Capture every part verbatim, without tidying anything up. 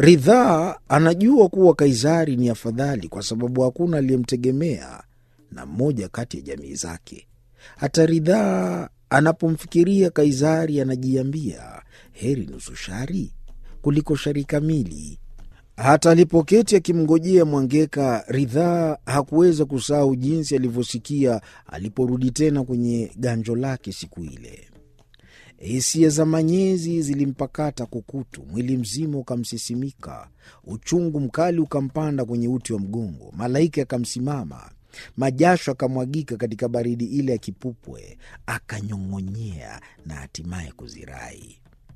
Ridhaa anajua kuwa Kaisari ni afadhali kwa sababu hakuna aliyemtegemea na mmoja kati ya jamii zake. Hata Ridhaa anapomfikiria Kaisari anajiambia heri nusu shari kuliko shari kamili. Hata alipoketi akimngojea Mwangeka, Ridhaa hakuweza kusahau jinsi alivyosikia aliporudi tena kwenye ganjo lake siku ile. Hisia za manyezi zilimpakata kukutu, mwili mzima ukamsisimika, uchungu mkali ukampanda kwenye uti wa mgongo, malaika akamsimama, majasho akamwagika katika baridi ile ya kipupwe, akanyong'onyea na hatimaye kuzirai.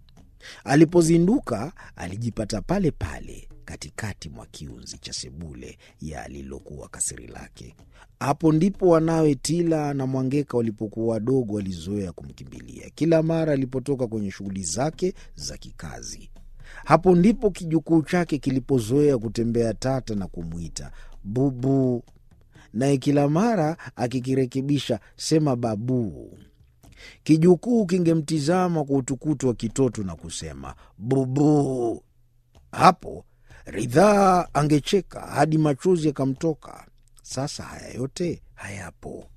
Alipozinduka alijipata pale pale katikati mwa kiunzi cha sebule ya lilokuwa kasiri lake. Hapo ndipo wanawe Tila na Mwangeka walipokuwa wadogo walizoea kumkimbilia kila mara alipotoka kwenye shughuli zake za kikazi. Hapo ndipo kijukuu chake kilipozoea kutembea tata na kumwita bubu, naye kila mara akikirekebisha sema babu. Kijukuu kingemtizama kwa utukutu wa kitoto na kusema bubu. Hapo Ridhaa angecheka hadi machozi yakamtoka. Sasa haya yote hayapo.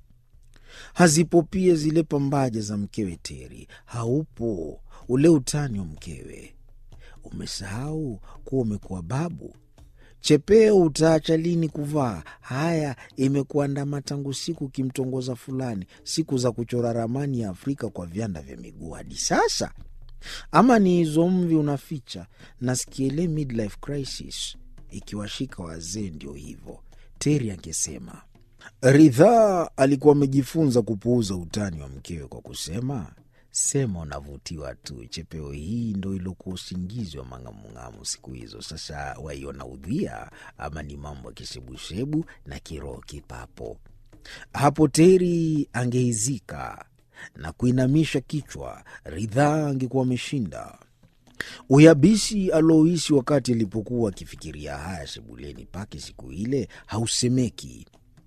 Hazipo pia zile pambaja za mkewe Teri. Haupo ule utani wa mkewe. Umesahau kuwa umekuwa babu. Chepeo utaacha lini kuvaa? Haya imekuandama tangu siku ukimtongoza fulani, siku za kuchora ramani ya Afrika kwa vyanda vya miguu hadi sasa. Ama ni hizo mvi unaficha? Nasikia ile midlife crisis ikiwashika wazee ndio hivyo, Teri angesema. Ridhaa alikuwa amejifunza kupuuza utani wa mkewe kwa kusema, sema unavutiwa tu, chepeo hii ndo ilokuwa usingizi wa mang'amung'amu siku hizo. Sasa waiona udhia ama ni mambo ya kisebusebu na kiroho kipapo. Hapo Teri angehizika na kuinamisha kichwa. Ridhaa angekuwa ameshinda. Uyabisi alohisi wakati alipokuwa akifikiria haya sebuleni pake siku ile hausemeki.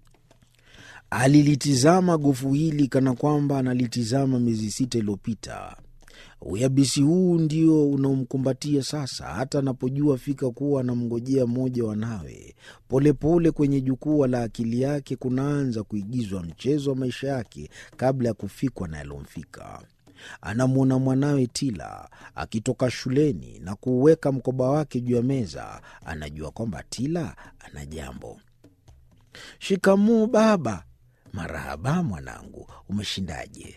Alilitizama gofu hili kana kwamba analitizama miezi sita iliyopita. Uyabisi huu ndio unaomkumbatia sasa, hata anapojua fika kuwa anamngojea mmoja wanawe. Polepole kwenye jukwaa la akili yake kunaanza kuigizwa mchezo wa maisha yake kabla ya kufikwa na yalomfika. Anamwona mwanawe Tila akitoka shuleni na kuweka mkoba wake juu ya meza. Anajua kwamba Tila ana jambo. Shikamoo baba. Marahaba mwanangu, umeshindaje?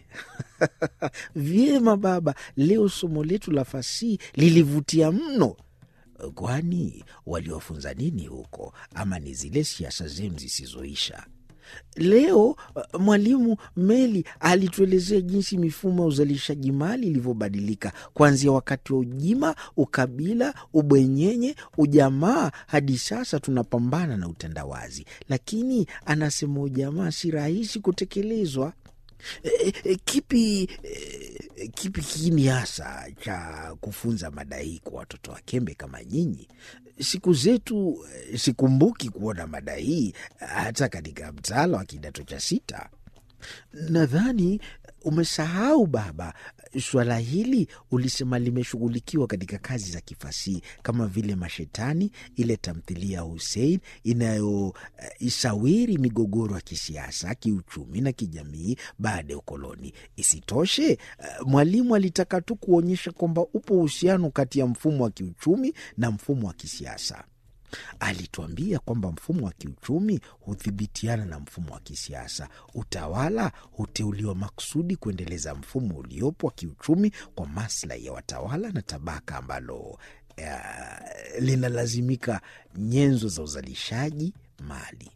Vyema baba, leo somo letu la fasihi lilivutia mno. Kwani waliofunza nini huko, ama ni zile siasa zenu zisizoisha? Leo mwalimu Meli alituelezea jinsi mifumo ya uzalishaji mali ilivyobadilika kuanzia wakati wa ujima, ukabila, ubwenyenye, ujamaa hadi sasa tunapambana na utandawazi. Lakini anasema ujamaa si rahisi kutekelezwa. E, e, kipi e, kipi kiini hasa cha kufunza mada hii kwa watoto wa kembe kama nyinyi? Siku zetu sikumbuki kuona mada hii hata katika mtaala wa kidato cha sita. Nadhani umesahau baba, swala hili ulisema limeshughulikiwa katika kazi za kifasihi kama vile Mashetani, ile tamthilia ya Hussein inayoisawiri uh, migogoro ya kisiasa, kiuchumi na kijamii baada ya ukoloni. Isitoshe, uh, mwalimu alitaka tu kuonyesha kwamba upo uhusiano kati ya mfumo wa kiuchumi na mfumo wa kisiasa. Alituambia kwamba mfumo wa kiuchumi hudhibitiana na mfumo wa kisiasa. Utawala huteuliwa makusudi kuendeleza mfumo uliopo wa kiuchumi kwa maslahi ya watawala na tabaka ambalo uh, linalazimika nyenzo za uzalishaji mali.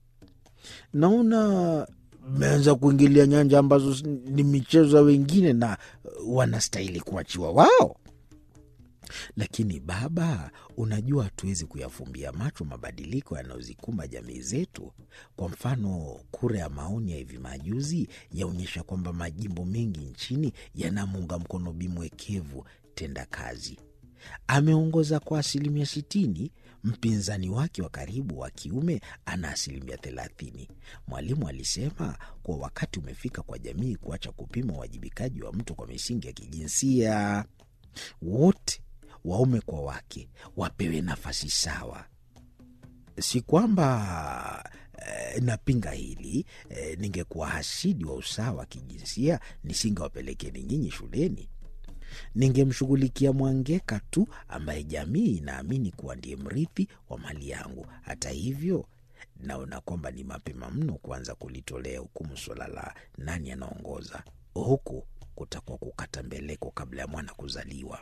Naona mmeanza kuingilia nyanja ambazo ni michezo ya wengine na wanastahili kuachiwa wao. Lakini baba, unajua hatuwezi kuyafumbia macho mabadiliko yanayozikumba jamii zetu. Kwa mfano, kura ya maoni ya hivi majuzi yaonyesha kwamba majimbo mengi nchini yanamuunga mkono bimwekevu tenda kazi. Ameongoza kwa asilimia sitini, mpinzani wake wa karibu wa kiume ana asilimia thelathini. Mwalimu alisema kwa wakati umefika kwa jamii kuacha kupima uwajibikaji wa mtu kwa misingi ya kijinsia. Wote waume kwa wake wapewe nafasi sawa. Si kwamba eh, napinga hili. Eh, ningekuwa hasidi wa usawa kijinsia nisingewapelekeni nyinyi shuleni. Ningemshughulikia Mwangeka tu, ambaye jamii inaamini kuwa ndiye mrithi wa mali yangu. Hata hivyo, naona kwamba ni mapema mno kuanza kulitolea hukumu swala la nani anaongoza. Huku kutakuwa kukata mbeleko kabla ya mwana kuzaliwa.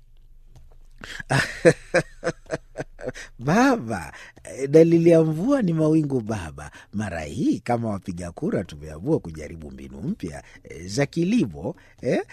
Baba, dalili ya mvua ni mawingu baba. Mara hii kama wapiga kura tumeamua kujaribu mbinu mpya e, za kilimo eh?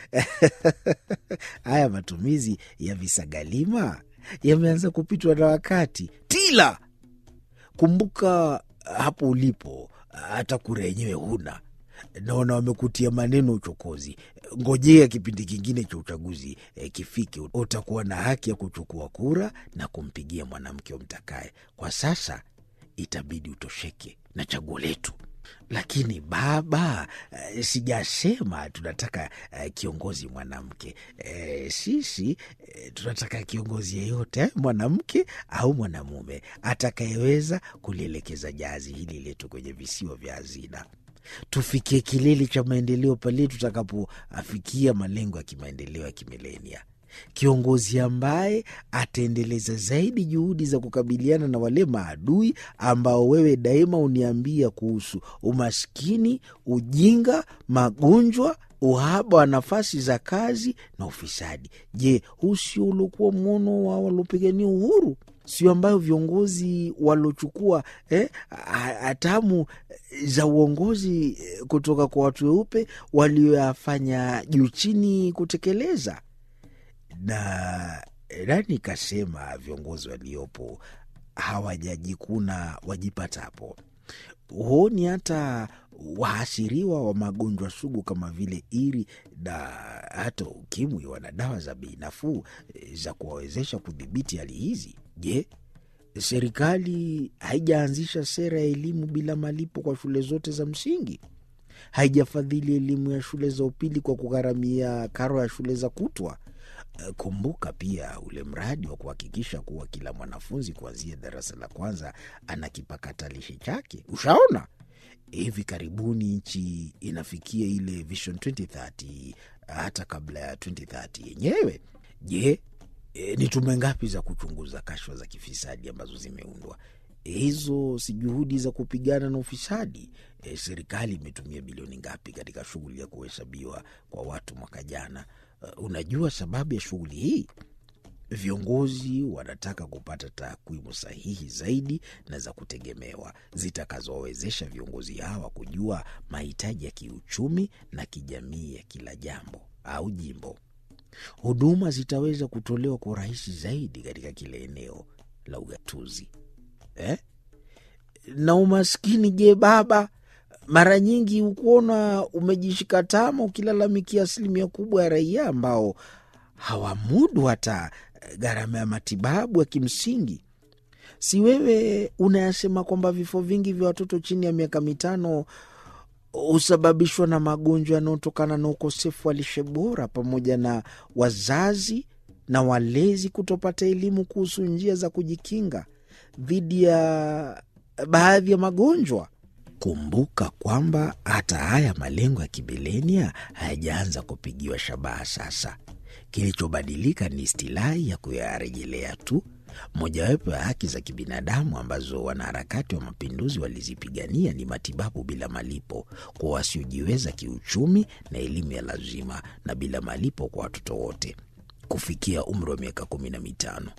Haya matumizi ya visagalima yameanza kupitwa na wakati. Tila, kumbuka hapo ulipo, hata kura yenyewe huna. Naona wamekutia maneno uchokozi. Ngojea kipindi kingine cha uchaguzi e, kifike, utakuwa na haki ya kuchukua kura na kumpigia mwanamke umtakaye. Kwa sasa itabidi utosheke na chaguo letu. Lakini baba, e, sijasema tunataka e, kiongozi mwanamke. E, sisi e, tunataka kiongozi yeyote, mwanamke au mwanamume, atakayeweza kulielekeza jahazi hili letu kwenye visiwa vya hazina. Tufikie kilele cha maendeleo pale tutakapoafikia malengo ya kimaendeleo ya kimilenia. Kiongozi ambaye ataendeleza zaidi juhudi za kukabiliana na wale maadui ambao wewe daima uniambia kuhusu: umaskini, ujinga, magonjwa, uhaba wa nafasi za kazi na ufisadi. Je, huu sio uliokuwa mwono wa walopigania uhuru? Sio ambayo viongozi walochukua eh, hatamu za uongozi kutoka kwa watu weupe walioyafanya juu chini kutekeleza? Na nani kasema viongozi waliopo hawajajikuna wajipatapo? Huoni hata wahasiriwa wa magonjwa sugu kama vile iri na hata ukimwi wana dawa za bei nafuu za kuwawezesha kudhibiti hali hizi? Je, serikali haijaanzisha sera ya elimu bila malipo kwa shule zote za msingi? Haijafadhili elimu ya shule za upili kwa kugharamia karo ya shule za kutwa? Kumbuka pia ule mradi wa kuhakikisha kuwa kila mwanafunzi kuanzia darasa la kwanza ana kipakatalishi chake. Ushaona? Hivi karibuni nchi inafikia ile Vision twenty thirty, hata kabla ya twenty thirty yenyewe. Je, e, ni tume ngapi za kuchunguza kashfa za kifisadi ambazo zimeundwa? Hizo si juhudi za kupigana na ufisadi? E, serikali imetumia bilioni ngapi katika shughuli ya kuhesabiwa kwa watu mwaka jana? Uh, unajua sababu ya shughuli hii? Viongozi wanataka kupata takwimu sahihi zaidi na za kutegemewa zitakazowezesha viongozi hawa kujua mahitaji ya kiuchumi na kijamii ya kila jambo au jimbo. Huduma zitaweza kutolewa kwa urahisi zaidi katika kila eneo la ugatuzi. Eh? Na umaskini je baba? Mara nyingi ukuona umejishika tama ukilalamikia asilimia kubwa ya raia ambao hawamudu hata gharama ya matibabu ya kimsingi. Si wewe unayasema kwamba vifo vingi vya watoto chini ya miaka mitano husababishwa na magonjwa yanayotokana na ukosefu wa lishe bora, pamoja na wazazi na walezi kutopata elimu kuhusu njia za kujikinga dhidi ya baadhi ya magonjwa? Kumbuka kwamba hata haya malengo ya kimilenia hayajaanza kupigiwa shabaha sasa. Kilichobadilika ni istilahi ya kuyarejelea tu. Mojawapo ya haki za kibinadamu ambazo wanaharakati wa mapinduzi walizipigania ni matibabu bila malipo kwa wasiojiweza kiuchumi na elimu ya lazima na bila malipo kwa watoto wote kufikia umri wa miaka kumi na mitano.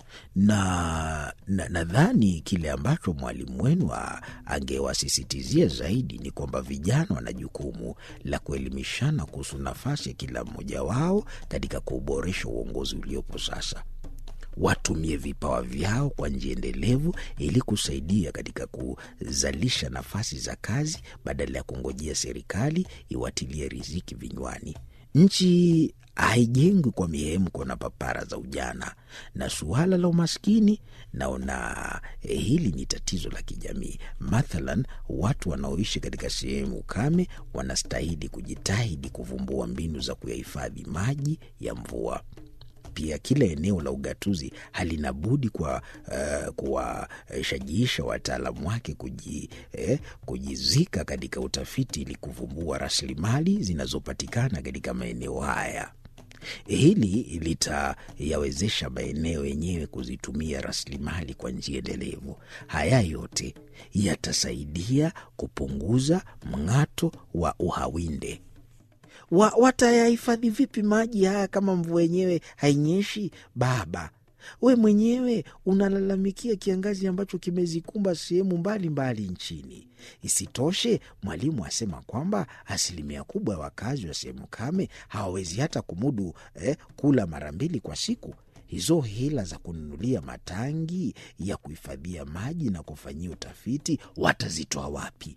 Na nadhani na kile ambacho mwalimu wenu angewasisitizia zaidi ni kwamba vijana wana jukumu la kuelimishana kuhusu nafasi ya kila mmoja wao katika kuboresha uongozi uliopo sasa. Watumie vipawa vyao kwa njia endelevu ili kusaidia katika kuzalisha nafasi za kazi badala ya kungojea serikali iwatilie riziki vinywani. Nchi haijengwi kwa mihemko na papara za ujana. Na suala la umaskini, naona eh, hili ni tatizo la kijamii. Mathalan, watu wanaoishi katika sehemu kame wanastahili kujitahidi kuvumbua mbinu za kuyahifadhi maji ya mvua. Pia kila eneo la ugatuzi halina budi kwa uh, kuwashajiisha wataalamu wake kuji, eh, kujizika katika utafiti ili kuvumbua rasilimali zinazopatikana katika maeneo haya. Hili litayawezesha maeneo yenyewe kuzitumia rasilimali kwa njia endelevu. Haya yote yatasaidia kupunguza mng'ato wa uhawinde. Wa, watayahifadhi vipi maji haya kama mvua yenyewe hainyeshi? Baba, we mwenyewe unalalamikia kiangazi ambacho kimezikumba sehemu mbalimbali nchini. Isitoshe, mwalimu asema kwamba asilimia kubwa ya wakazi wa sehemu kame hawawezi hata kumudu eh, kula mara mbili kwa siku. Hizo hela za kununulia matangi ya kuhifadhia maji na kufanyia utafiti watazitoa wapi?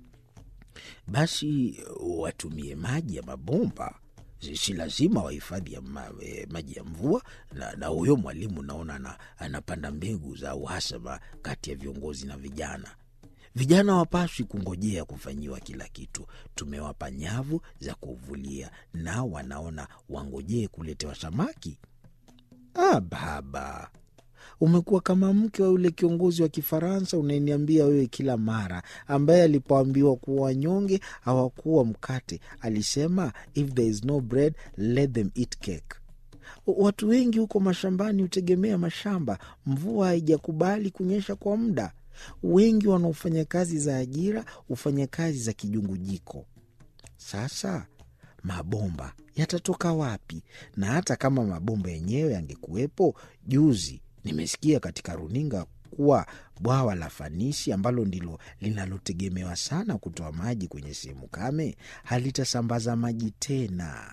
Basi watumie maji ya mabomba, si lazima wahifadhi ya ma, e, maji ya mvua. Na, na huyo mwalimu naona na, anapanda mbegu za uhasama kati ya viongozi na vijana. Vijana wapaswi kungojea kufanyiwa kila kitu. Tumewapa nyavu za kuvulia, nao wanaona wangojee kuletewa samaki. Ah, baba, umekuwa kama mke wa yule kiongozi wa Kifaransa unayeniambia wewe kila mara, ambaye alipoambiwa kuwa wanyonge hawakuwa mkate alisema, if there is no bread let them eat cake. Watu wengi huko mashambani hutegemea mashamba. Mvua haijakubali kunyesha kwa muda. Wengi wanaofanya kazi za ajira hufanya kazi za kijungujiko. Sasa mabomba yatatoka wapi? Na hata kama mabomba yenyewe yangekuwepo, juzi nimesikia katika runinga kuwa bwawa la Fanisi ambalo ndilo linalotegemewa sana kutoa maji kwenye sehemu kame halitasambaza maji tena,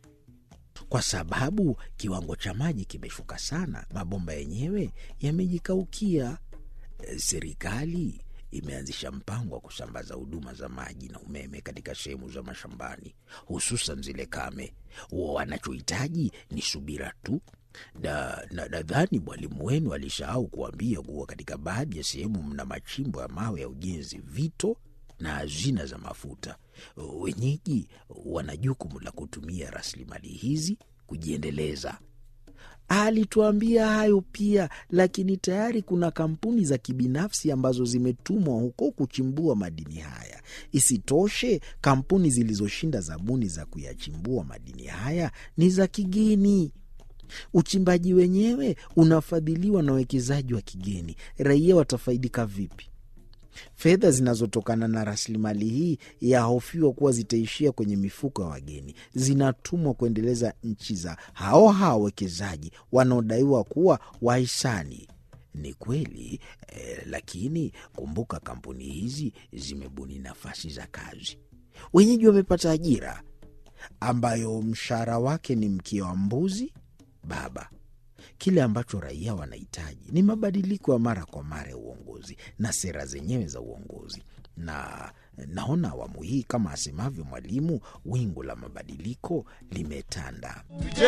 kwa sababu kiwango cha maji kimeshuka sana. Mabomba yenyewe yamejikaukia. Serikali imeanzisha mpango wa kusambaza huduma za maji na umeme katika sehemu za mashambani, hususan zile kame. Wanachohitaji ni subira tu. Na nadhani mwalimu wenu alisahau kuambia kuwa katika baadhi ya sehemu mna machimbo ya mawe ya ujenzi, vito na hazina za mafuta. Wenyeji wana jukumu la kutumia rasilimali hizi kujiendeleza. Alituambia hayo pia, lakini tayari kuna kampuni za kibinafsi ambazo zimetumwa huko kuchimbua madini haya. Isitoshe, kampuni zilizoshinda zabuni za kuyachimbua madini haya ni za kigeni. Uchimbaji wenyewe unafadhiliwa na wawekezaji wa kigeni. Raia watafaidika vipi? Fedha zinazotokana na rasilimali hii yahofiwa kuwa zitaishia kwenye mifuko ya wageni, zinatumwa kuendeleza nchi za hao hao wawekezaji wanaodaiwa kuwa wahisani. Ni kweli eh, lakini kumbuka kampuni hizi zimebuni nafasi za kazi. Wenyeji wamepata ajira ambayo mshahara wake ni mkia wa mbuzi. Baba, kile ambacho raia wanahitaji ni mabadiliko ya mara kwa mara ya uongozi na sera zenyewe za uongozi. Na naona awamu hii, kama asemavyo mwalimu, wingu la mabadiliko limetanda.